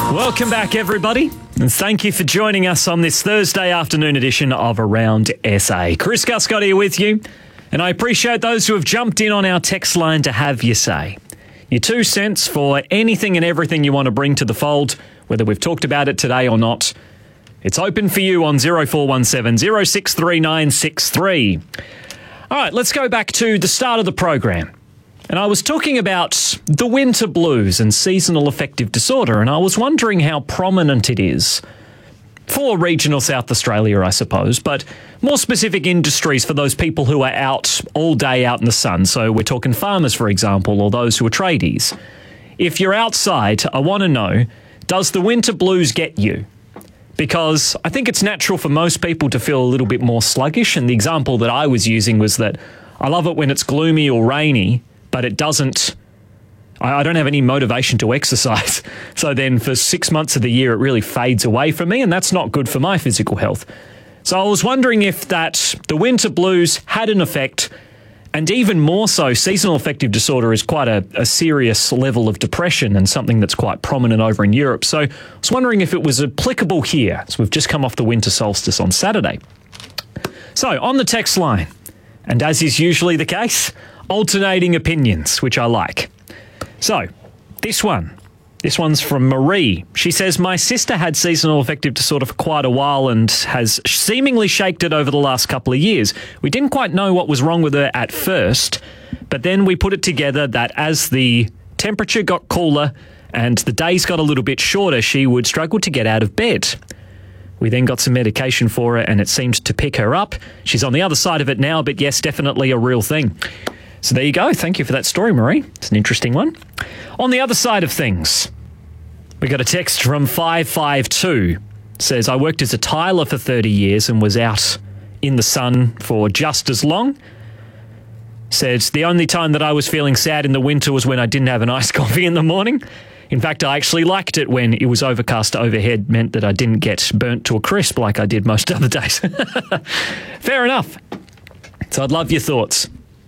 Welcome back, everybody, and thank you for joining us on this Thursday afternoon edition of Around SA. Chris Guscott here with you, and I appreciate those who have jumped in on our text line to have your say. Your 2 cents for anything and everything you want to bring to the fold, whether we've talked about it today or not. It's open for you on 0417 063963. All right, let's go back to the start of the program. And I was talking about the winter blues and seasonal affective disorder, and I was wondering how prominent it is for regional South Australia, I suppose, but more specific industries for those people who are out all day out in the sun. So we're talking farmers, for example, or those who are tradies. If you're outside, I want to know, does the winter blues get you? Because I think it's natural for most people to feel a little bit more sluggish, and the example that I was using was that I love it when it's gloomy or rainy, but it doesn't, I don't have any motivation to exercise. So then for 6 months of the year, it really fades away from me, and that's not good for my physical health. So I was wondering if that the winter blues had an effect, and even more so, seasonal affective disorder is quite a serious level of depression and something that's quite prominent over in Europe. So I was wondering if it was applicable here. So we've just come off the winter solstice on Saturday. So on the text line, and as is usually the case, alternating opinions, which I like. So, this one's from Marie. She says, my sister had seasonal affective disorder for quite a while and has seemingly shaked it over the last couple of years. We didn't quite know what was wrong with her at first, but then we put it together that as the temperature got cooler and the days got a little bit shorter, she would struggle to get out of bed. We then got some medication for her and it seemed to pick her up. She's on the other side of it now, but yes, definitely a real thing. So there you go. Thank you for that story, Marie. It's an interesting one. On the other side of things, we got a text from 552. It says, I worked as a tiler for 30 years and was out in the sun for just as long. Says, the only time that I was feeling sad in the winter was when I didn't have an iced coffee in the morning. In fact, I actually liked it when it was overcast overhead, meant that I didn't get burnt to a crisp like I did most other days. Fair enough. So I'd love your thoughts.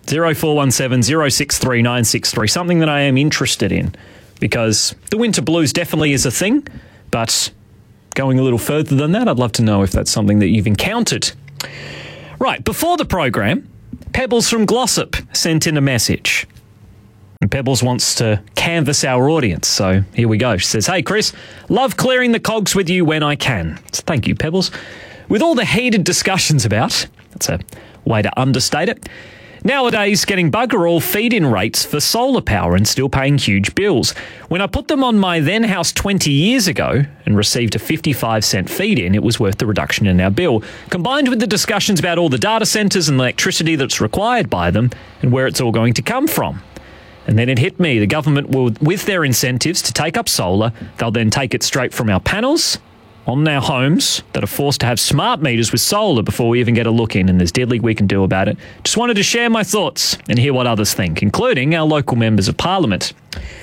0417 063963, something that I am interested in, because the winter blues definitely is a thing, but going a little further than that, I'd love to know if that's something that you've encountered. Right, before the program, Pebbles from Glossop sent in a message. And Pebbles wants to canvass our audience, so here we go. She says, hey Chris, love clearing the cogs with you when I can. So thank you, Pebbles. With all the heated discussions about, that's a way to understate it, nowadays, getting bugger all feed-in rates for solar power and still paying huge bills. When I put them on my then house 20 years ago and received a 55-cent feed-in, it was worth the reduction in our bill. Combined with the discussions about all the data centres and the electricity that's required by them and where it's all going to come from. And then it hit me. The government will, with their incentives to take up solar, they'll then take it straight from our panels on our homes that are forced to have smart meters with solar before we even get a look in, and there's diddly we can do about it. Just wanted to share my thoughts and hear what others think, including our local members of parliament.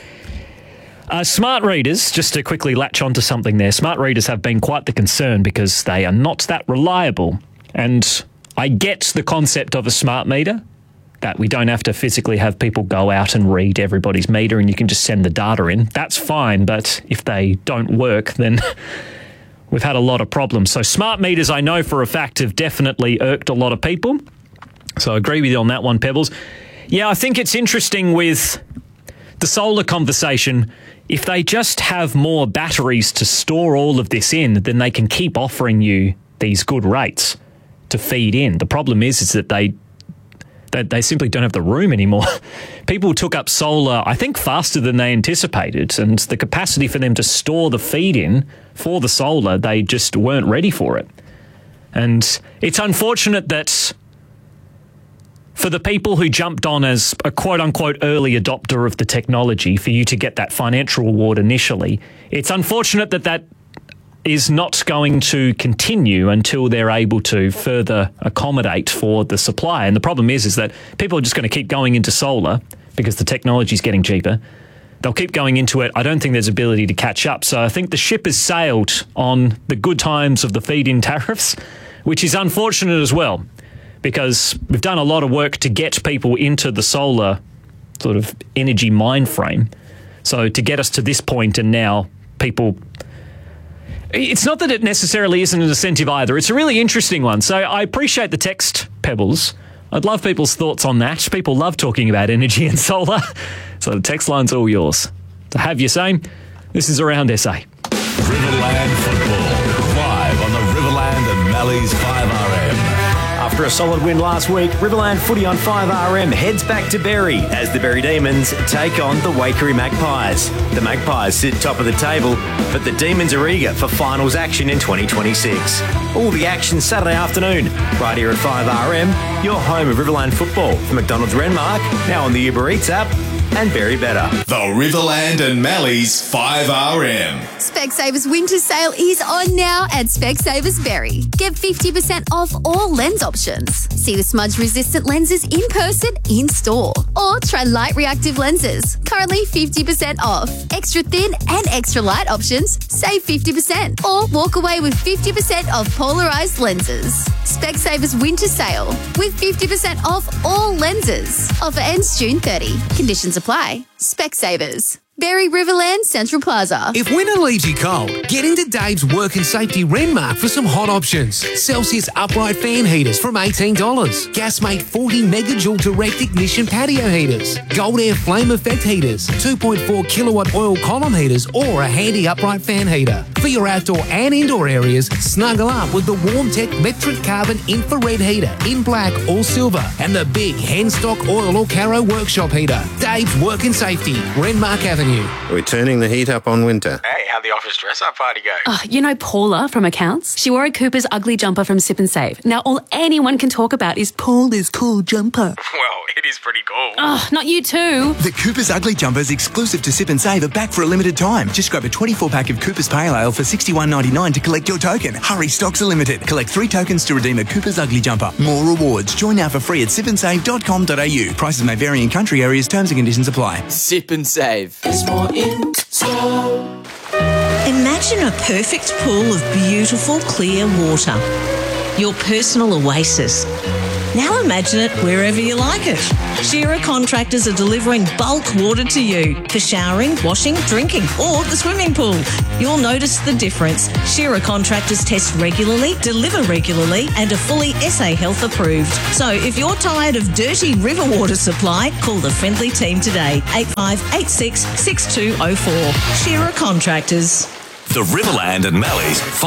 Smart readers, just to quickly latch onto something there, smart readers have been quite the concern because they are not that reliable. And I get the concept of a smart meter, that we don't have to physically have people go out and read everybody's meter and you can just send the data in. That's fine, but if they don't work, then we've had a lot of problems. So smart meters, I know for a fact, have definitely irked a lot of people. So I agree with you on that one, Pebbles. Yeah, I think it's interesting with the solar conversation. If they just have more batteries to store all of this in, then they can keep offering you these good rates to feed in. The problem is that they simply don't have the room anymore. People took up solar, I think, faster than they anticipated, and the capacity for them to store the feed in for the solar, they just weren't ready for it. And it's unfortunate that for the people who jumped on as a quote-unquote early adopter of the technology, for you to get that financial reward initially, it's unfortunate that that is not going to continue until they're able to further accommodate for the supply. And the problem is that people are just going to keep going into solar because the technology is getting cheaper. They'll keep going into it. I don't think there's ability to catch up. So I think the ship has sailed on the good times of the feed-in tariffs, which is unfortunate as well, because we've done a lot of work to get people into the solar sort of energy mind frame. So to get us to this point, and now people It's not that it necessarily isn't an incentive either. It's a really interesting one. So I appreciate the text, Pebbles. I'd love people's thoughts on that. People love talking about energy and solar. So the text line's all yours. To have your same, this is Around SA. Riverland Football, live on the Riverland and Malleys 5RM. After a solid win last week, Riverland Footy on 5RM heads back to Berry as the Berry Demons take on the Waikerie Magpies. The Magpies sit top of the table, but the Demons are eager for finals action in 2026. All the action Saturday afternoon, right here at 5RM, your home of Riverland football for McDonald's Renmark, now on the Uber Eats app, and Berry Better. The Riverland and Malleys 5RM. Specsavers winter sale is on now at Specsavers Berry. Get 50% off all lens options. See the smudge-resistant lenses in person, in store. Or try light reactive lenses. Currently 50% off. Extra thin and extra light options, save 50%. Or walk away with 50% off polarized lenses. Specsavers winter sale with 50% off all lenses. Offer ends June 30. Conditions apply. Specsavers. Berry Riverland Central Plaza. If winter leaves you cold, get into Dave's Work and Safety Renmark for some hot options. Celsius upright fan heaters from $18. Gasmate 40 megajoule direct ignition patio heaters. Gold Air flame effect heaters. 2.4 kilowatt oil column heaters or a handy upright fan heater. For your outdoor and indoor areas, snuggle up with the WarmTech metric carbon infrared heater in black or silver and the big Henstock oil or Caro workshop heater. Dave's Work and Safety, Renmark Avenue. We're turning the heat up on winter. Hey, how'd the office dress-up party go? Oh, you know Paula from accounts? She wore a Cooper's ugly jumper from Sip and Save. Now all anyone can talk about is Paula's cool jumper. Well, it is pretty cool. Oh, not you too. The Cooper's Ugly Jumpers exclusive to Sip and Save are back for a limited time. Just grab a 24-pack of Cooper's Pale Ale for $61.99 to collect your token. Hurry, stocks are limited. Collect 3 tokens to redeem a Cooper's Ugly Jumper. More rewards. Join now for free at sipandsave.com.au. Prices may vary in country areas. Terms and conditions apply. Sip and Save. There's more in store. Imagine a perfect pool of beautiful, clear water. Your personal oasis. Now imagine it wherever you like it. Shearer Contractors are delivering bulk water to you for showering, washing, drinking or the swimming pool. You'll notice the difference. Shearer Contractors test regularly, deliver regularly and are fully SA Health approved. So if you're tired of dirty river water supply, call the friendly team today. 8586 6204. Shearer Contractors. The Riverland and Malleys